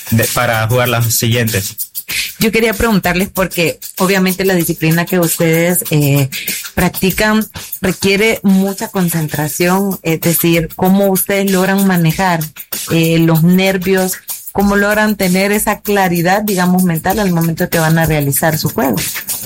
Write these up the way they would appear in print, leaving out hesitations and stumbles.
para jugar las siguientes. Yo quería preguntarles porque obviamente la disciplina que ustedes practican requiere mucha concentración, es decir, cómo ustedes logran manejar los nervios, cómo logran tener esa claridad, digamos, mental al momento que van a realizar su juego.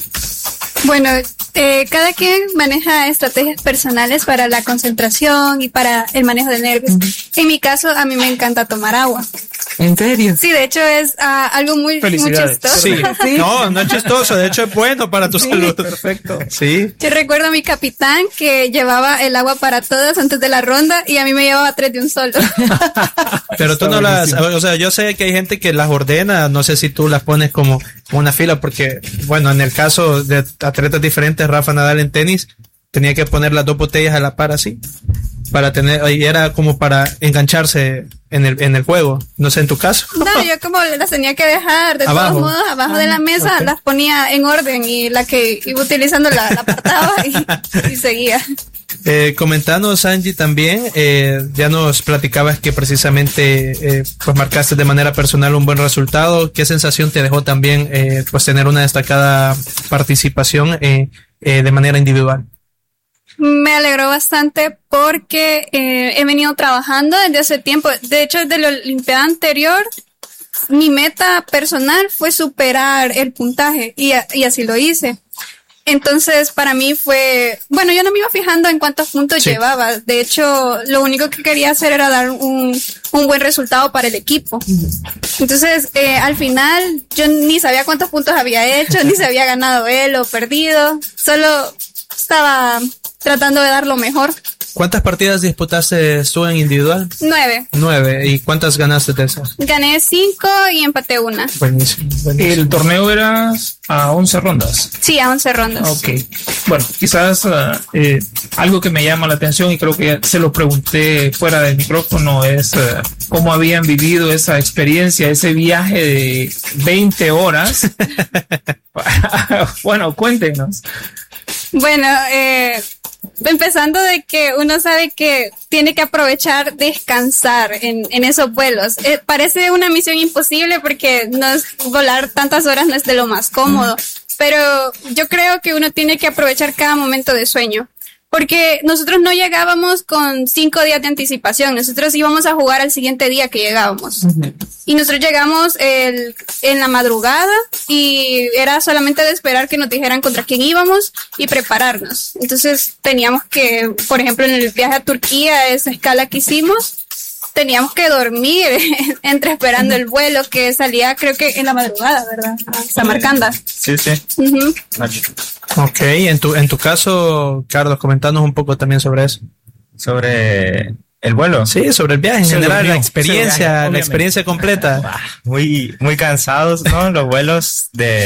Bueno, cada quien maneja estrategias personales para la concentración y para el manejo de nervios. En mi caso, a mí me encanta tomar agua. ¿En serio? Sí, de hecho es algo muy chistoso. Sí. ¿Sí? No es chistoso, de hecho es bueno para tu salud. Perfecto. Sí. Yo recuerdo a mi capitán que llevaba el agua para todos antes de la ronda y a mí me llevaba 3 de un solo. Pero tú no las, o sea, yo sé que hay gente que las ordena, no sé si tú las pones como una fila, porque, bueno, en el caso de atletas diferentes, Rafa Nadal en tenis, tenía que poner las 2 botellas a la par así, para tener, y era como para engancharse en el juego. No sé, en tu caso. No, yo como las tenía que dejar de abajo. Todos modos abajo de la mesa, okay. Las ponía en orden y la que iba utilizando la apartaba y seguía. Comentanos, Angie, también, ya nos platicabas que precisamente pues marcaste de manera personal un buen resultado. ¿Qué sensación te dejó también pues tener una destacada participación de manera individual? Me alegró bastante porque he venido trabajando desde hace tiempo. De hecho, desde la Olimpiada anterior, mi meta personal fue superar el puntaje y así lo hice. Entonces, para mí fue... Bueno, yo no me iba fijando en cuántos puntos llevaba. De hecho, lo único que quería hacer era dar un buen resultado para el equipo. Entonces, al final, yo ni sabía cuántos puntos había hecho, ni si había ganado él o perdido. Solo estaba tratando de dar lo mejor. ¿Cuántas partidas disputaste tú en individual? 9. 9. ¿Y cuántas ganaste de esas? Gané 5 y empaté 1. Buenísimo. ¿El torneo era a 11 rondas? Sí, a 11 rondas. Ok. Bueno, quizás algo que me llama la atención y creo que se lo pregunté fuera del micrófono es cómo habían vivido esa experiencia, ese viaje de 20 horas. Bueno, cuéntenos. Bueno, empezando de que uno sabe que tiene que aprovechar descansar en esos vuelos. Parece una misión imposible porque volar tantas horas no es de lo más cómodo, pero yo creo que uno tiene que aprovechar cada momento de sueño. Porque nosotros no llegábamos con 5 días de anticipación, nosotros íbamos a jugar al siguiente día que llegábamos. Y nosotros llegamos en la madrugada y era solamente de esperar que nos dijeran contra quién íbamos y prepararnos. Entonces teníamos que, por ejemplo, en el viaje a Turquía, esa escala que hicimos, teníamos que dormir entre esperando el vuelo que salía, creo que en la madrugada, ¿verdad? A Samarcanda. Sí. Uh-huh. Ok, en tu caso, Carlos, comentanos un poco también sobre eso. Sobre el vuelo. Sí, sobre el viaje en general, la experiencia completa. Muy cansados, ¿no? Los vuelos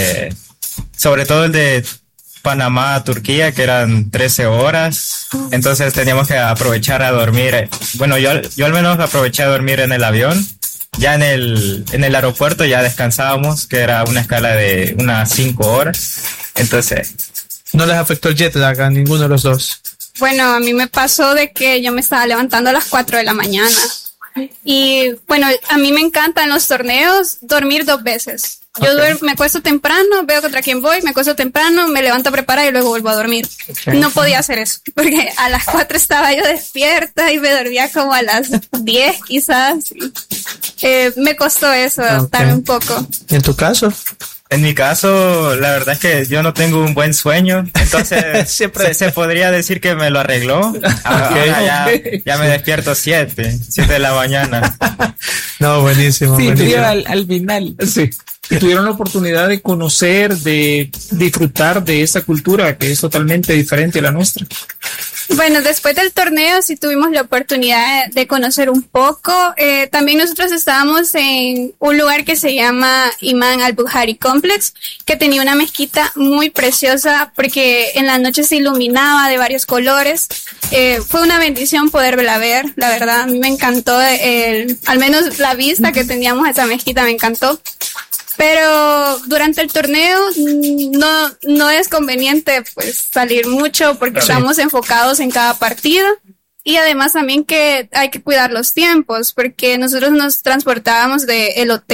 sobre todo el de Panamá a Turquía, que eran 13 horas. Entonces teníamos que aprovechar a dormir. Bueno, yo al menos aproveché a dormir en el avión. Ya en el aeropuerto ya descansábamos, que era una escala de unas 5 horas. Entonces... ¿No les afectó el jet lag a ninguno de los dos? Bueno, a mí me pasó de que yo me estaba levantando a las 4 de la mañana. Y bueno, a mí me encanta en los torneos dormir 2 veces. Yo me acuesto temprano, veo contra quién voy, me acuesto temprano, me levanto a preparar y luego vuelvo a dormir. Okay. No podía hacer eso, porque a las 4 estaba yo despierta y me dormía como a las 10 quizás. Me costó eso, adaptarme un poco. ¿Y en tu caso? En mi caso, la verdad es que yo no tengo un buen sueño, entonces siempre se podría decir que me lo arregló. Ahora ya me despierto 7 de la mañana. No, buenísimo. Sí, buenísimo. al final. Sí. Y tuvieron la oportunidad de conocer, de disfrutar de esa cultura que es totalmente diferente a la nuestra. Bueno, después del torneo sí tuvimos la oportunidad de conocer un poco. También nosotros estábamos en un lugar que se llama Imam al-Bukhari Complex, que tenía una mezquita muy preciosa porque en la noche se iluminaba de varios colores. Fue una bendición poderla ver, la verdad. A mí me encantó, al menos la vista que teníamos a esa mezquita me encantó. Pero durante el torneo no es conveniente pues salir mucho porque estamos enfocados en cada partido y además también que hay que cuidar los tiempos porque nosotros nos transportábamos del hotel